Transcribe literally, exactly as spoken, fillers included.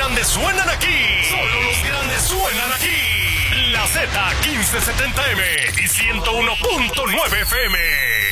grandes suenan aquí. Solo los grandes suenan aquí. La Z quince setenta M y ciento uno punto nueve F M.